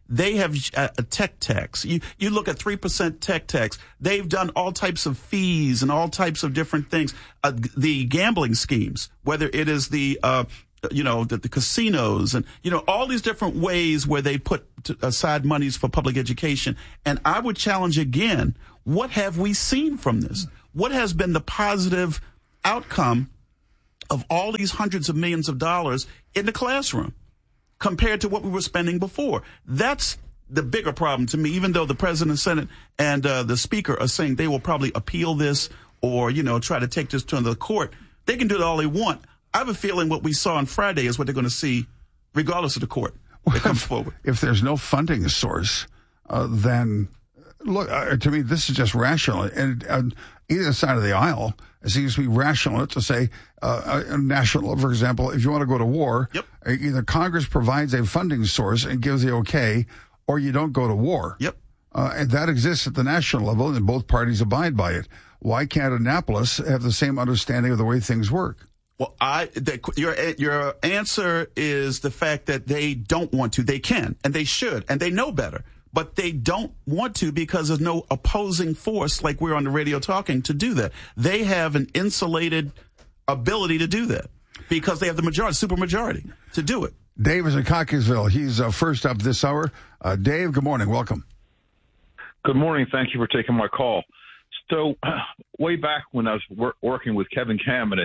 They have a, a tech tax. You you look at three percent tech tax. They've done all types of fees and all types of different things. Uh, the gambling schemes, whether it is the uh, you know the, the casinos and you know all these different ways where they put t- aside monies for public education. And I would challenge again: what have we seen from this? What has been the positive outcome of all these hundreds of millions of dollars in the classroom compared to what we were spending before? That's the bigger problem to me, even though the president, Senate, and uh, the speaker are saying they will probably appeal this or, you know, try to take this to the court. They can do it all they want. I have a feeling what we saw on Friday is what they're going to see regardless of the court that comes forward. If there's no funding source, uh, then, look, uh, to me, this is just rational. And uh, either side of the aisle, it seems to be rational to say, uh, a national, for example, if you want to go to war, yep. either Congress provides a funding source and gives the okay, or you don't go to war. Yep. Uh, and that exists at the national level, and both parties abide by it. Why can't Annapolis have the same understanding of the way things work? Well, I the, your your answer is the fact that they don't want to. They can, and they should, and they know better. But they don't want to because there's no opposing force, like we're on the radio talking, to do that. They have an insulated ability to do that because they have the majority, supermajority, to do it. Dave is in Cockeysville. He's uh, first up this hour. Uh, Dave, good morning. Welcome. Good morning. Thank you for taking my call. So, way back when I was wor- working with Kevin Kamenetz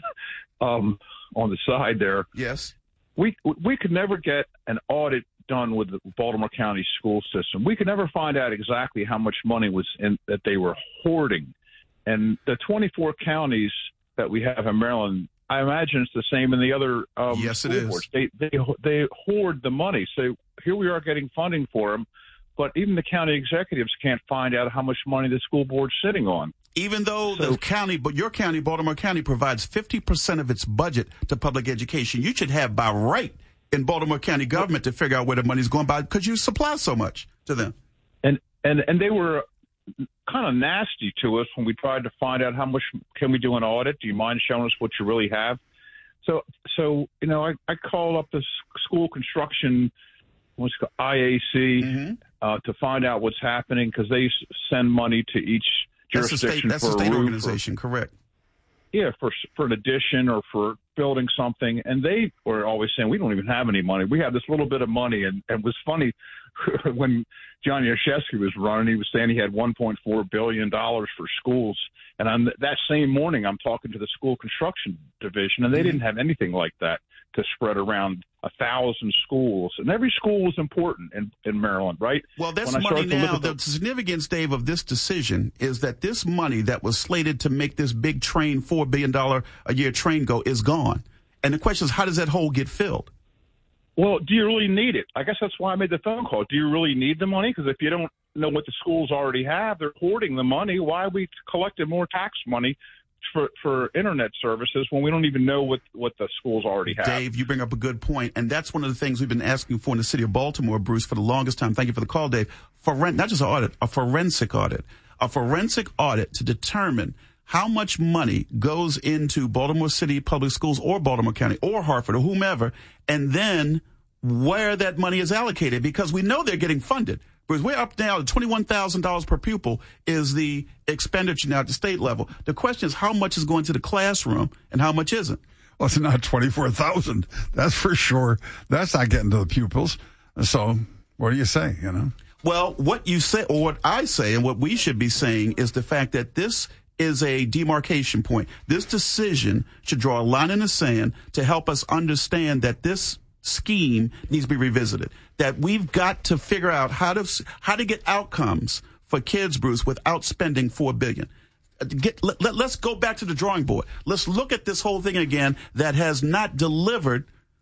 um, on the side there, yes, we we could never get an audit done with the Baltimore County school system. We could never find out exactly how much money was in that they were hoarding. And the twenty-four counties that we have in Maryland, I imagine it's the same in the other um, yes, school it is. boards. They, they they hoard the money. So here we are getting funding for them, but even the county executives can't find out how much money the school board's sitting on. Even though so, the county, but your county, Baltimore County, provides fifty percent of its budget to public education, you should have by right in Baltimore County government to figure out where the money's going by because you supply so much to them. And and and they were kind of nasty to us when we tried to find out how much can we do an audit. Do you mind showing us what you really have? So so you know I, I called up the school construction, what's called I A C, mm-hmm. uh, to find out what's happening because they send money to each jurisdiction that's a state, that's for a state a organization, or, correct? Yeah, for for an addition or for building something, and they were always saying we don't even have any money. We have this little bit of money, and, and it was funny when John Yashesky was running. He was saying he had one point four billion dollars for schools, and on that same morning, I'm talking to the school construction division, and they didn't have anything like that to spread around a thousand schools, and every school is important in, in Maryland, right? Well, that's money now. The, the significance, Dave, of this decision is that this money that was slated to make this big train, four billion dollars a year train go, is gone. And the question is, how does that hole get filled? Well, do you really need it? I guess that's why I made the phone call. Do you really need the money? Because if you don't know what the schools already have, they're hoarding the money. Why are we collecting more tax money for for internet services when we don't even know what, what the schools already have? Dave, you bring up a good point, and that's one of the things we've been asking for in the city of Baltimore, Bruce, for the longest time. Thank you for the call, Dave. For rent, not just an audit, a forensic audit. A forensic audit to determine how much money goes into Baltimore City Public Schools or Baltimore County or Hartford or whomever, and then where that money is allocated, because we know they're getting funded. Because we're up now to twenty-one thousand dollars per pupil is the expenditure now at the state level. The question is how much is going to the classroom and how much isn't. Well, it's not twenty-four thousand. That's for sure. That's not getting to the pupils. So what do you say, you know? Well, what you say, or what I say, and what we should be saying is the fact that this is a demarcation point. This decision should draw a line in the sand to help us understand that this scheme needs to be revisited, that we've got to figure out how to how to get outcomes for kids, Bruce, without spending four billion dollars. Get, let, let, let's go back to the drawing board. Let's look at this whole thing again that has not delivered,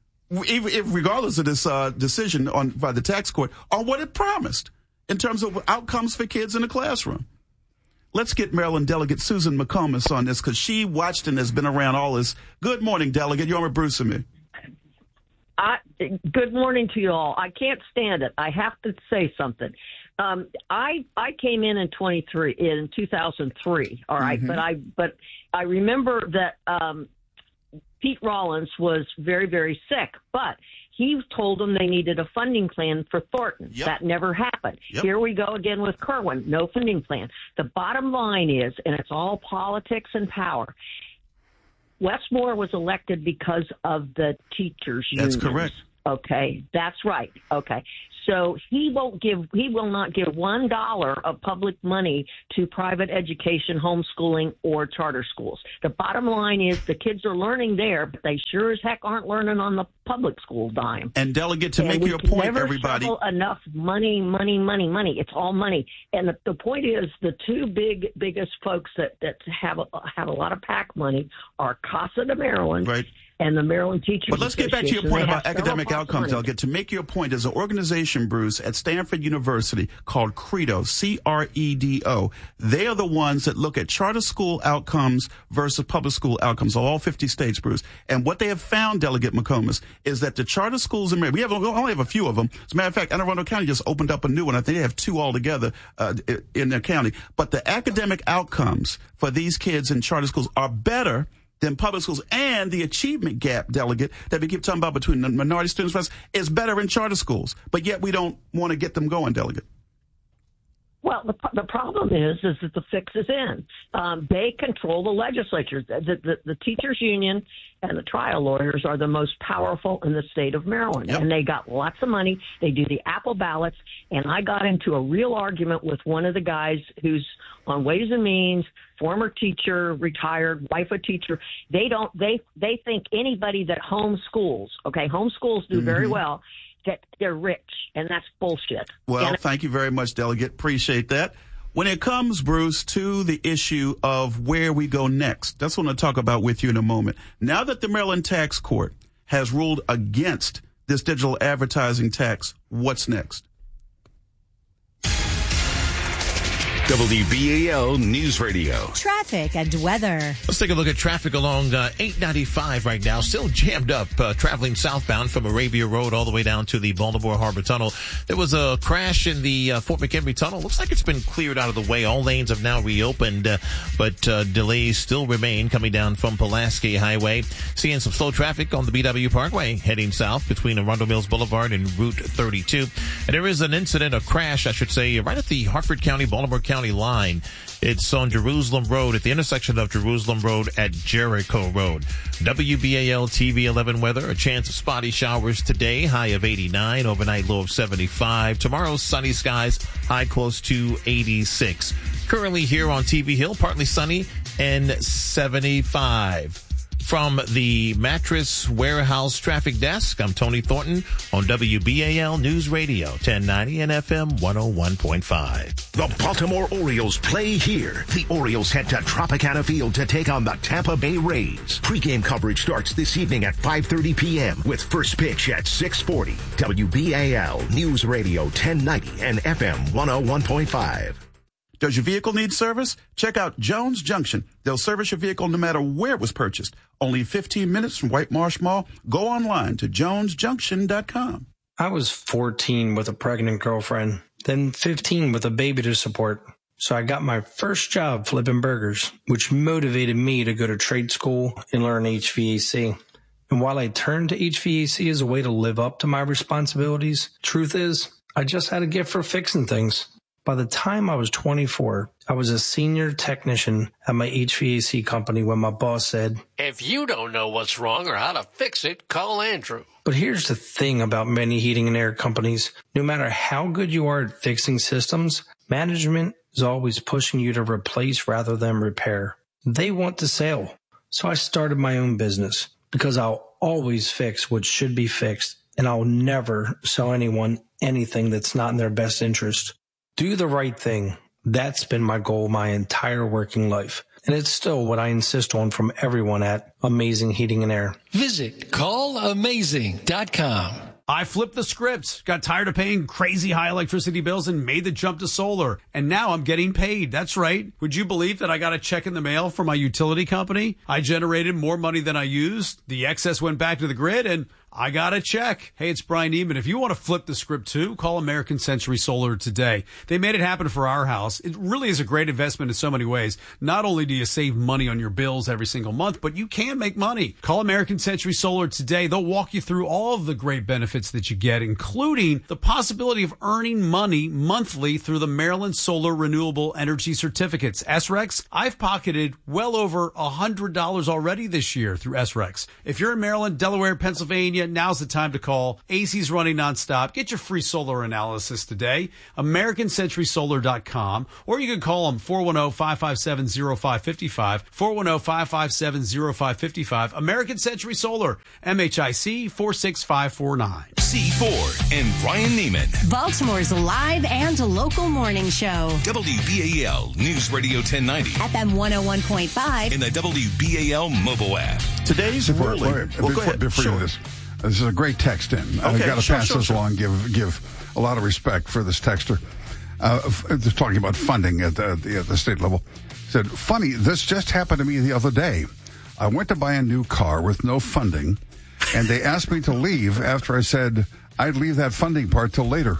if, if regardless of this uh, decision on by the tax court, on what it promised in terms of outcomes for kids in the classroom. Let's get Maryland Delegate Susan McComas on this because she watched and has been around all this. Good morning, Delegate. You're on with Bruce and me. I, good morning to you all. I can't stand it. I have to say something. Um, I I came in in twenty-three in two thousand three. All right, mm-hmm. but I but I remember that um, Pete Rollins was very very sick. But He told them they needed a funding plan for Thornton. Yep. That never happened. Yep. Here we go again with Kirwan, no funding plan. The bottom line is, and it's all politics and power, Westmore was elected because of the teachers' unions. That's correct. Okay, that's right. Okay. So he won't give, he will not give one dollar of public money to private education, homeschooling, or charter schools. The bottom line is the kids are learning there, but they sure as heck aren't learning on the public school dime. And Delegate, to and make we your can point, never everybody. shovel enough money, money, money, money. It's all money. And the, the point is, the two big biggest folks that that have a, have a lot of PAC money are Casa de Maryland. Right. And the Maryland Teachers But let's get back to your point They about have academic several outcomes, Delegate. To make your point, there's an organization, Bruce, at Stanford University called CREDO, C R E D O. They are the ones that look at charter school outcomes versus public school outcomes, all fifty states, Bruce. And what they have found, Delegate McComas, is that the charter schools in Maryland, we have we only have a few of them. As a matter of fact, Anne Arundel County just opened up a new one. I think they have two altogether uh, in their county. But the academic outcomes for these kids in charter schools are better than public schools, and the achievement gap, Delegate, that we keep talking about between the minority students is better in charter schools, but yet we don't want to get them going, Delegate. Well, the, the problem is, is that the fix is in. Um, they control the legislature. The, the, the teachers union and the trial lawyers are the most powerful in the state of Maryland. Yep. And they got lots of money. They do the Apple ballots. And I got into a real argument with one of the guys who's on Ways and Means, former teacher, retired, wife a teacher. They don't, they, they think anybody that homeschools, okay, homeschools do mm-hmm. very well, that they're rich, and that's bullshit. Well, and thank you very much, Delegate. Appreciate that. When it comes, Bruce, to the issue of where we go next, that's what I'm going to talk about with you in a moment. Now that the Maryland Tax Court has ruled against this digital advertising tax, what's next? W B A L News Radio. Traffic and weather. Let's take a look at traffic along uh, eight ninety-five right now. Still jammed up, uh, traveling southbound from Arabia Road all the way down to the Baltimore Harbor Tunnel. There was a crash in the uh, Fort McHenry Tunnel. Looks like it's been cleared out of the way. All lanes have now reopened, uh, but uh, delays still remain coming down from Pulaski Highway. Seeing some slow traffic on the B W Parkway heading south between Arundel Mills Boulevard and Route thirty-two. And there is an incident, a crash, I should say, right at the Hartford County, Baltimore County line. It's on Jerusalem Road at the intersection of Jerusalem Road at Jericho Road. W B A L T V eleven weather, a chance of spotty showers today, high of eighty-nine, overnight low of seventy-five. Tomorrow, sunny skies, high close to eighty-six. Currently here on T V Hill, partly sunny and seventy-five. From the Mattress Warehouse Traffic Desk, I'm Tony Thornton on W B A L News Radio, ten ninety and F M one oh one point five. The Baltimore Orioles play here. The Orioles head to Tropicana Field to take on the Tampa Bay Rays. Pre-game coverage starts this evening at five thirty p.m. with first pitch at six forty. W B A L News Radio ten ninety and F M one oh one point five. Does your vehicle need service? Check out Jones Junction. They'll service your vehicle no matter where it was purchased. Only fifteen minutes from White Marsh Mall. Go online to jones junction dot com. I was fourteen with a pregnant girlfriend, then fifteen with a baby to support. So I got my first job flipping burgers, which motivated me to go to trade school and learn H V A C. And while I turned to H V A C as a way to live up to my responsibilities, truth is, I just had a gift for fixing things. By the time I was twenty-four, I was a senior technician at my H V A C company when my boss said, "If you don't know what's wrong or how to fix it, call Andrew." But here's the thing about many heating and air companies. No matter how good you are at fixing systems, management is always pushing you to replace rather than repair. They want to sell. So I started my own business because I'll always fix what should be fixed, and I'll never sell anyone anything that's not in their best interest. Do the right thing. That's been my goal my entire working life. And it's still what I insist on from everyone at Amazing Heating and Air. Visit call amazing dot com. I flipped the script, got tired of paying crazy high electricity bills and made the jump to solar. And now I'm getting paid. That's right. Would you believe that I got a check in the mail from my utility company? I generated more money than I used. The excess went back to the grid and I got to check. Hey, it's Brian Neiman. If you want to flip the script too, call American Century Solar today. They made it happen for our house. It really is a great investment in so many ways. Not only do you save money on your bills every single month, but you can make money. Call American Century Solar today. They'll walk you through all of the great benefits that you get, including the possibility of earning money monthly through the Maryland Solar Renewable Energy Certificates. S R E X, I've pocketed well over one hundred dollars already this year through S R E X. If you're in Maryland, Delaware, Pennsylvania, now's the time to call. A C's running nonstop. Get your free solar analysis today. American Century Solar dot com, or you can call them four one zero, five five seven, zero five five five, four one zero, five five seven, zero five five five. American Century Solar, M H I C four six five four nine. C four and Brian Neiman. Baltimore's live and local morning show. W B A L News Radio ten ninety. F M one oh one point five. In the W B A L mobile app. Today's before, ruling. Wait, Well, before, go ahead. before Sure. you do this, this is a great text in. Okay, I've got to sure, pass sure, this sure. along. Give give a lot of respect for this texter. Uh, f- they're talking about funding at the, at the at the state level. Said, funny, this just happened to me the other day. I went to buy a new car with no funding, and they asked me to leave after I said I'd leave that funding part till later.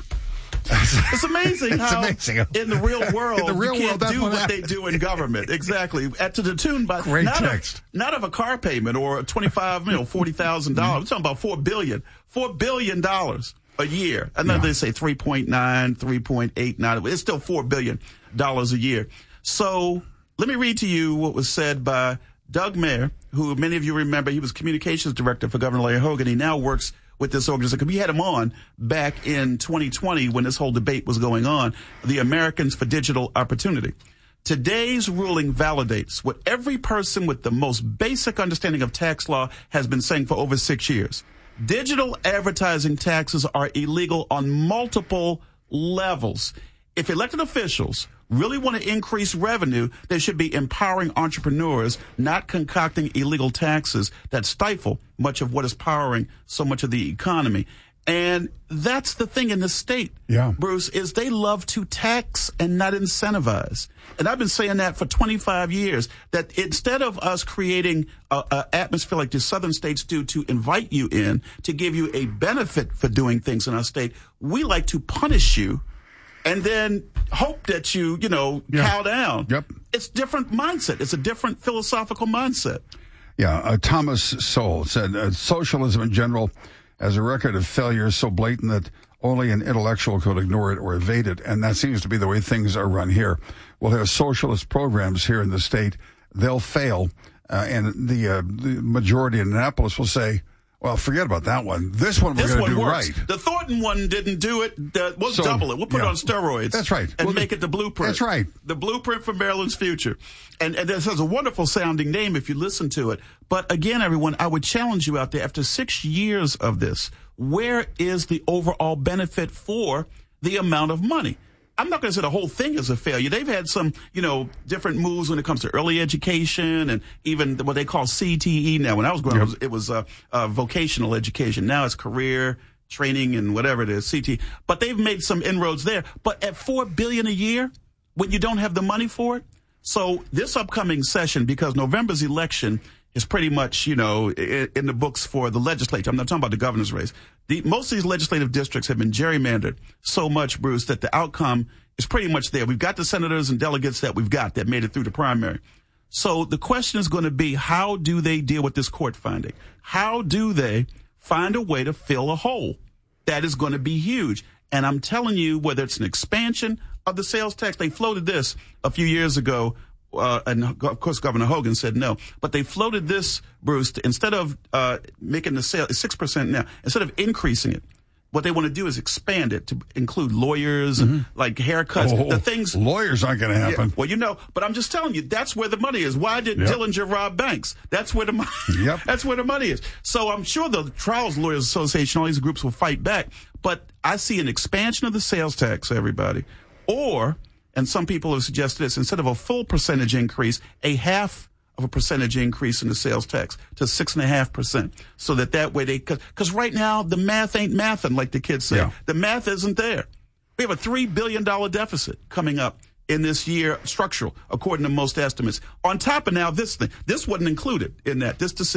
It's amazing It's how amazing. in the real world In the real you can't world, that's do what what they happens. do in government. Exactly. At to the tune by Great not text. Of, not of a car payment or twenty five, you know, forty thousand dollars. We're talking about four billion, four billion dollars a year. I know Yeah. they say three point nine, three point eight nine. It's still four billion dollars a year. So let me read to you what was said by Doug Mayer, who many of you remember. He was communications director for Governor Larry Hogan. He now works with this organization. We had him on back in twenty twenty when this whole debate was going on, the Americans for Digital Opportunity. Today's ruling validates what every person with the most basic understanding of tax law has been saying for over six years. Digital advertising taxes are illegal on multiple levels. If elected officials really want to increase revenue, they should be empowering entrepreneurs, not concocting illegal taxes that stifle much of what is powering so much of the economy. And that's the thing in the state, Yeah. Bruce, is they love to tax and not incentivize. And I've been saying that for twenty-five years, that instead of us creating a, a atmosphere like the southern states do to invite you in, to give you a benefit for doing things in our state, we like to punish you and then hope that you, you know, Yeah. cow down. Yep. It's different mindset. It's a different philosophical mindset. Yeah, uh, Thomas Sowell said, uh, socialism in general has a record of failure so blatant that only an intellectual could ignore it or evade it, and that seems to be the way things are run here. We'll have socialist programs here in the state. They'll fail, uh, and the, uh, the majority in Annapolis will say, well, forget about that one. This one we're This going one to do works. right. The Thornton one didn't do it. The, we'll So, double it. We'll put yeah. it on steroids. That's right. And Well, make it the blueprint. that's right. The blueprint for Maryland's future. And, and this has a wonderful sounding name if you listen to it. But again, everyone, I would challenge you out there, after six years of this, where is the overall benefit for the amount of money? I'm not going to say the whole thing is a failure. They've had some, you know, different moves when it comes to early education and even what they call C T E now. When I was growing up, it was, it was uh, uh, vocational education. Now it's career training and whatever it is, C T E. But they've made some inroads there. But at four billion dollars a year, when you don't have the money for it, so this upcoming session, because November's election is pretty much, you know, in, in the books for the legislature. I'm not talking about the governor's race. The, most of these legislative districts have been gerrymandered so much, Bruce, that the outcome is pretty much there. We've got the senators and delegates that we've got that made it through the primary. So the question is going to be, how do they deal with this court finding? How do they find a way to fill a hole? That is going to be huge. And I'm telling you, whether it's an expansion of the sales tax, they floated this a few years ago. Uh, and of course, Governor Hogan said no. But they floated this, Bruce, to, instead of uh, making the sale six percent now, instead of increasing it, what they want to do is expand it to include lawyers and Mm-hmm. like haircuts, Oh, the things. lawyers aren't going to happen. Yeah, well, you know, but I'm just telling you, that's where the money is. Why did Yep. Dillinger rob banks? That's where the money. Yep. That's where the money is. So I'm sure the Trials Lawyers Association, all these groups will fight back. But I see an expansion of the sales tax, everybody, or. And some people have suggested this, instead of a full percentage increase, a half of a percentage increase in the sales tax to six and a half percent. So that that way they, cause, cause right now the math ain't mathin', like the kids say. Yeah. The math isn't there. We have a three billion dollars deficit coming up in this year, structural, according to most estimates. On top of now this thing, this wasn't included in that, this decision.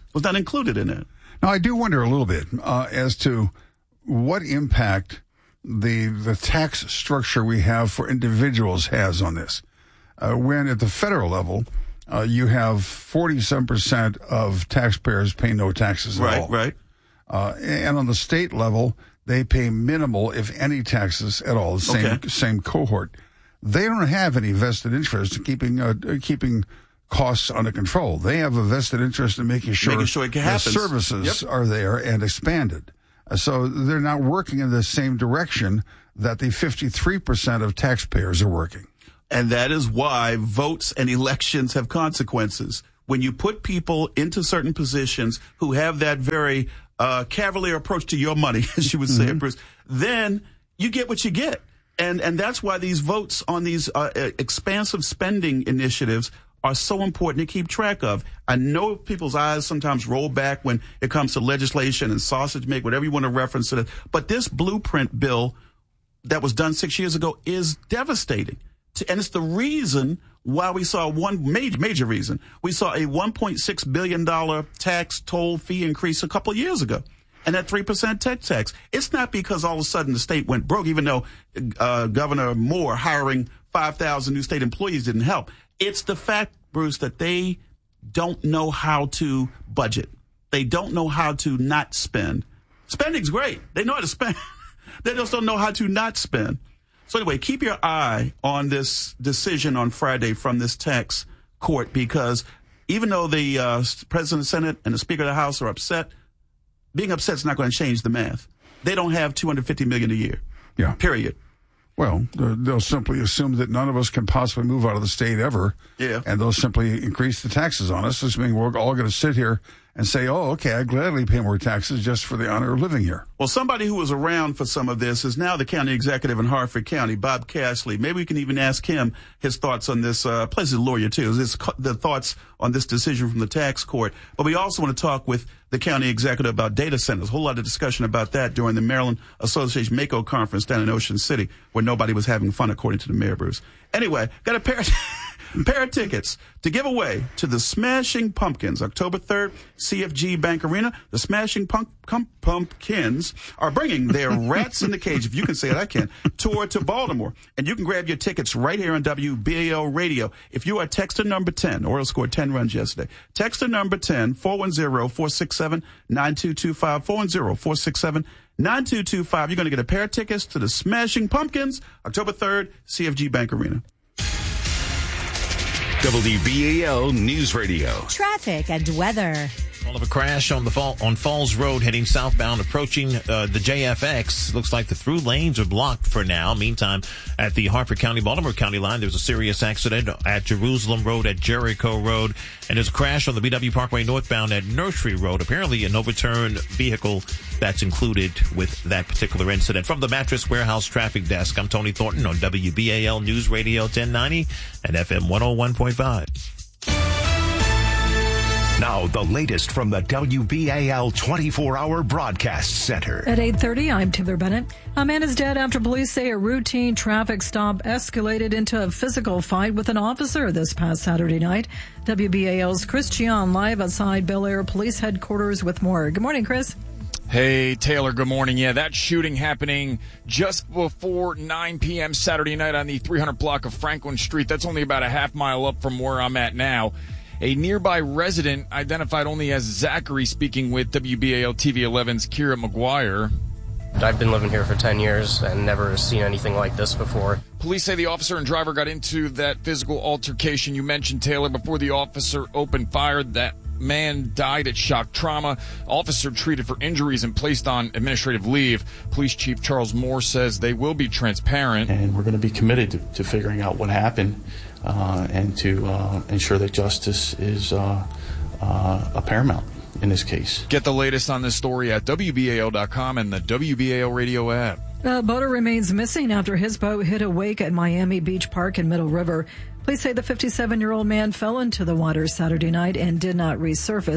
Was not included in it. Now, I do wonder a little bit uh, as to what impact the the tax structure we have for individuals has on this. Uh, when at the federal level, uh, you have forty-seven percent of taxpayers pay no taxes at right, all. Right, right. Uh, and on the state level, they pay minimal, if any, taxes at all. The same okay. same cohort. They don't have any vested interest in keeping uh, keeping costs under control. They have a vested interest in making sure, making sure it the happens. services yep. are there and expanded. Uh, so they're not working in the same direction that the fifty-three percent of taxpayers are working. And that is why votes and elections have consequences. When you put people into certain positions who have that very uh, cavalier approach to your money, as you would say, mm-hmm. Bruce, then you get what you get. And and that's why these votes on these uh, expansive spending initiatives are so important to keep track of. I know people's eyes sometimes roll back when it comes to legislation and sausage make, whatever you want to reference it. But this blueprint bill that was done six years ago is devastating. And it's the reason why we saw one major, major reason. We saw a one point six billion dollars tax toll fee increase a couple of years ago. And that three percent tech tax. It's not because all of a sudden the state went broke, even though uh, Governor Moore hiring five thousand new state employees didn't help. It's the fact, Bruce, that they don't know how to budget. They don't know how to not spend. Spending's great. They know how to spend. They just don't know how to not spend. So anyway, keep your eye on this decision on Friday from this tax court, because even though the uh, President of the Senate and the Speaker of the House are upset, being upset is not going to change the math. They don't have two hundred fifty million dollars a year. Yeah. Period. Well, they'll simply assume that none of us can possibly move out of the state ever. Yeah. And they'll simply increase the taxes on us, assuming we're all going to sit here and say, oh, okay, I gladly pay more taxes just for the honor of living here. Well, somebody who was around for some of this is now the county executive in Harford County, Bob Cashley. Maybe we can even ask him his thoughts on this. Uh, plus, he's a lawyer, too. His, the thoughts on this decision from the tax court. But we also want to talk with the county executive about data centers. A whole lot of discussion about that during the Maryland Association Mako conference down in Ocean City, where nobody was having fun, according to the mayor, Bruce. Anyway, got a pair of, pair of tickets to give away to the Smashing Pumpkins, October third, C F G Bank Arena. The Smashing Pump, Pump, Pumpkins are bringing their Rats in the Cage, if you can say it, I can, tour to Baltimore. And you can grab your tickets right here on W B A L Radio. If you are texter number ten, Orioles scored ten runs yesterday. Texter number ten, four one zero, four six seven, nine two two five, four one zero, four six seven, nine two two five. You're going to get a pair of tickets to the Smashing Pumpkins, October third, C F G Bank Arena. W B A L News Radio. Traffic and weather. All of a crash on the fall, on Falls Road heading southbound, approaching uh, the J F X. Looks like the through lanes are blocked for now. Meantime, at the Harford County, Baltimore County line, there's a serious accident at Jerusalem Road, at Jericho Road, and there's a crash on the B W Parkway northbound at Nursery Road. Apparently an overturned vehicle that's included with that particular incident. From the Mattress Warehouse Traffic Desk, I'm Tony Thornton on W B A L News Radio ten ninety and F M one oh one point five. Now, the latest from the W B A L twenty-four hour Broadcast Center. At eight thirty, I'm Taylor Bennett. A man is dead after police say a routine traffic stop escalated into a physical fight with an officer this past Saturday night. W B A L's Chris Gian live outside Bel Air Police Headquarters with more. Good morning, Chris. Hey, Taylor, good morning. Yeah, that shooting happening just before nine p.m. Saturday night on the three hundred block of Franklin Street. That's only about a half mile up from where I'm at now. A nearby resident, identified only as Zachary, speaking with W B A L T V eleven's Kira McGuire. I've been living here for ten years and never seen anything like this before. Police say the officer and driver got into that physical altercation you mentioned, Taylor. Before the officer opened fire, that man died at shock trauma. Officer treated for injuries and placed on administrative leave. Police Chief Charles Moore says they will be transparent. And we're going to be committed to, to figuring out what happened uh, and to uh, ensure that justice is uh, uh, a paramount in this case. Get the latest on this story at W B A L dot com and the W B A L radio app. A boater remains missing after his boat hit a wake at Miami Beach Park in Middle River. Police say the fifty-seven-year-old man fell into the water Saturday night and did not resurface.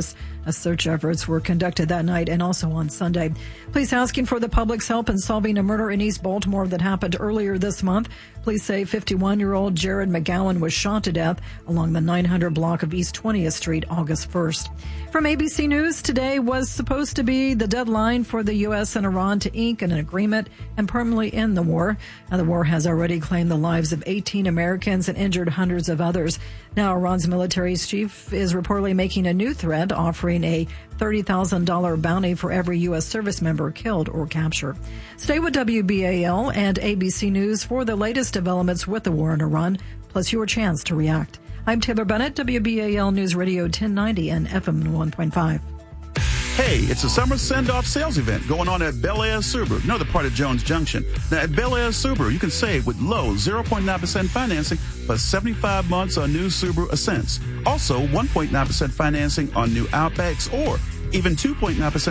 as search efforts were conducted that night and also on Sunday. Police asking for the public's help in solving a murder in East Baltimore that happened earlier this month. Police say fifty-one-year-old Jared McGowan was shot to death along the nine hundred block of East twentieth Street August first. From A B C News, today was supposed to be the deadline for the U S and Iran to ink an agreement and permanently end the war. Now, the war has already claimed the lives of eighteen Americans and injured hundreds of others. Now, Iran's military chief is reportedly making a new threat, offering a thirty thousand dollars bounty for every U S service member killed or captured. Stay with W B A L and A B C News for the latest developments with the war in Iran, plus your chance to react. I'm Taylor Bennett, W B A L News Radio ten ninety and F M one point five. Hey, it's a summer send-off sales event going on at Bel Air Subaru, another part of Jones Junction. Now, at Bel Air Subaru, you can save with low zero point nine percent financing for seventy-five months on new Subaru Ascents. Also, one point nine percent financing on new Outbacks or even two point nine percent